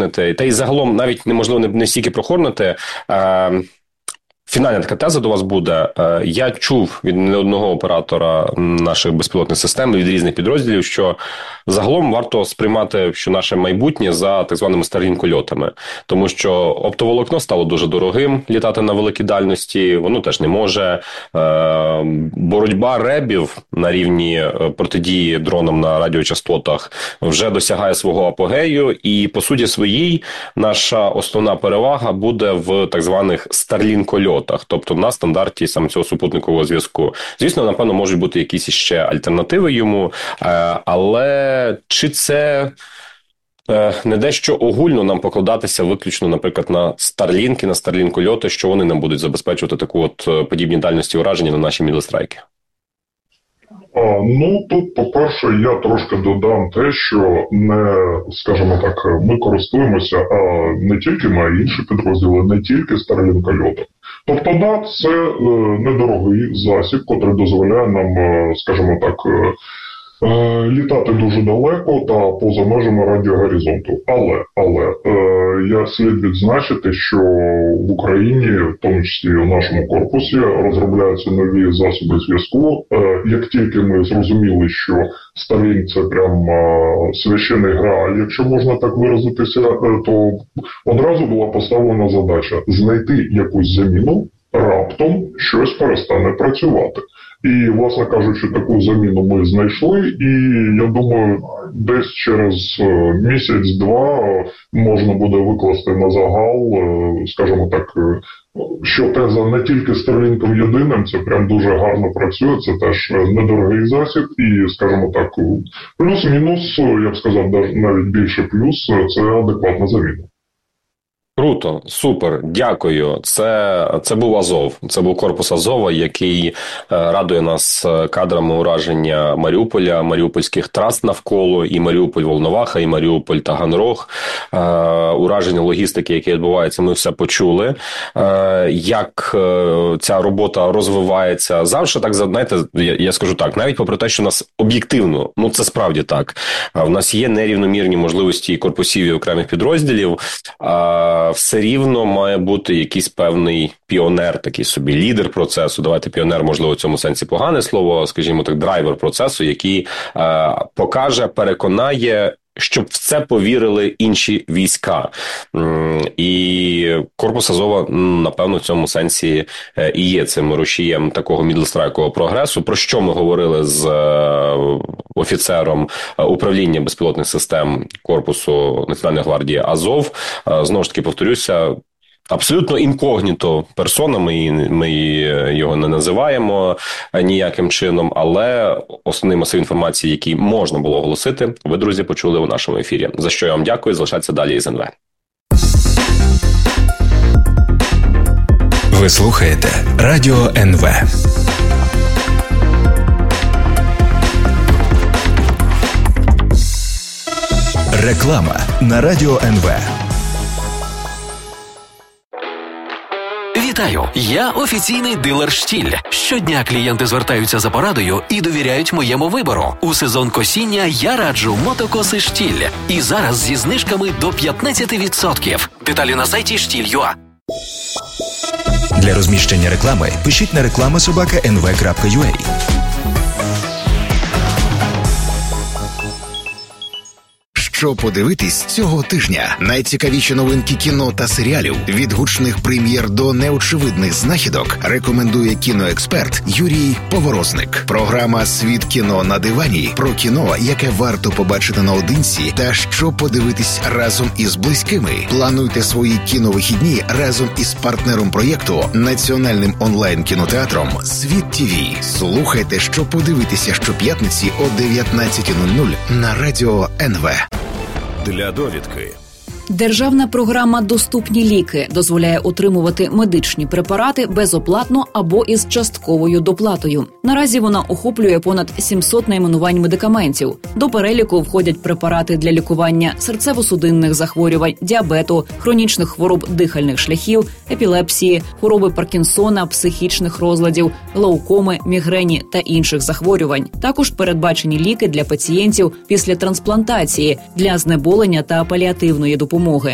Хорнети, та й загалом навіть неможливо не стільки про Хорнети. Фінальна така теза до вас буде. Я чув від не одного оператора наших безпілотних систем, від різних підрозділів, що загалом варто сприймати, що наше майбутнє за так званими Starlink-льотами. Тому що оптоволокно стало дуже дорогим, літати на великій дальності, воно теж не може. Боротьба ребів на рівні протидії дронам на радіочастотах вже досягає свого апогею, і по суті своїй наша основна перевага буде в так званих Starlink-льотах. Тобто на стандарті саме цього супутникового зв'язку. Звісно, напевно, можуть бути якісь ще альтернативи йому, але чи це не дещо огульно нам покладатися виключно, наприклад, на Starlink, на Starlink-льоти, що вони нам будуть забезпечувати таку от подібні дальності ураження на наші мідлстрайки? Тут, по-перше, я трошки додам те, що скажімо так, ми користуємося не тільки ми, а й інші підрозділи, не тільки Starlink-льотом. Тобто, це недорогий засіб, який дозволяє нам, скажімо так, літати дуже далеко та поза межами радіогоризонту. Але я слід відзначити, що в Україні, в тому числі у нашому корпусі, розробляються нові засоби зв'язку. Як тільки ми зрозуміли, що Starlink – це прям священний грааль, якщо можна так виразитися, то одразу була поставлена задача знайти якусь заміну, раптом щось перестане працювати. І, власне кажучи, таку заміну ми знайшли, і я думаю, десь через місяць-два можна буде викласти на загал, скажімо так, що теза не тільки Starlink'ом єдиним, це прям дуже гарно працює, це теж недорогий засіб, і, скажімо так, плюс-мінус, я б сказав, навіть більше плюс, це адекватна заміна. Круто, супер, дякую. Це був Азов, це був корпус Азова, який радує нас кадрами ураження Маріуполя, маріупольських трас навколо, і Маріуполь-Волноваха, і Маріуполь-Таганрог. Ураження логістики, яке відбувається, ми все почули. Як ця робота розвивається завжди, так, знаєте, я скажу так, навіть попри те, що у нас об'єктивно, це справді так, в нас є нерівномірні можливості корпусів і окремих підрозділів, все рівно має бути якийсь певний піонер, такий собі лідер процесу. Давайте піонер, можливо, в цьому сенсі погане слово, скажімо так, драйвер процесу, який покаже, переконає, щоб в це повірили інші війська. І корпус Азова, напевно, в цьому сенсі і є цим рушієм такого мідлстрайкового прогресу, про що ми говорили з офіцером управління безпілотних систем корпусу Національної гвардії Азов. Знову ж таки, повторюся, абсолютно інкогніто персона, ми його не називаємо ніяким чином, але основний масив інформації, який можна було оголосити, ви, друзі, почули у нашому ефірі. За що я вам дякую, залишайтеся далі із НВ. Ви слухаєте Радіо НВ. Реклама на Радіо НВ. Вітаю! Я офіційний дилер «Штіль». Щодня клієнти звертаються за порадою і довіряють моєму вибору. У сезон косіння я раджу мотокоси «Штіль». І зараз зі знижками до 15%. Деталі на сайті «Штіль.ua». Для розміщення реклами пишіть на reklama@nv.ua. Що подивитись цього тижня? Найцікавіші новинки кіно та серіалів від гучних прем'єр до неочевидних знахідок рекомендує кіноексперт Юрій Поворозник. Програма «Світ кіно на дивані» про кіно, яке варто побачити наодинці та що подивитись разом із близькими. Плануйте свої кіновихідні разом із партнером проєкту, національним онлайн-кінотеатром «Світ ТВ». Слухайте, що подивитися щоп'ятниці о 19:00 на Радіо НВ. Для довідки. Державна програма «Доступні ліки» дозволяє отримувати медичні препарати безоплатно або із частковою доплатою. Наразі вона охоплює понад 700 найменувань медикаментів. До переліку входять препарати для лікування серцево-судинних захворювань, діабету, хронічних хвороб дихальних шляхів, епілепсії, хвороби Паркінсона, психічних розладів, глаукоми, мігрені та інших захворювань. Також передбачені ліки для пацієнтів після трансплантації, для знеболення та паліативної допомоги.